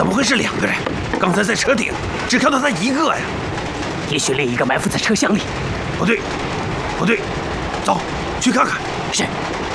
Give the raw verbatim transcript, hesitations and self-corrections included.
怎么会是两个人？刚才在车顶只看到他一个呀。 也许另一个埋伏在车厢里。 不对，不对，走去看看。 是。